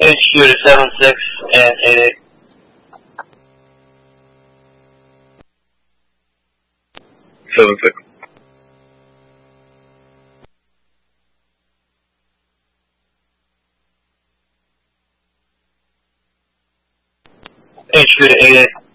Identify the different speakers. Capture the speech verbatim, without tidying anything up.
Speaker 1: H Q to seven six and eight eight.
Speaker 2: seven six.
Speaker 1: H Q to eight eight.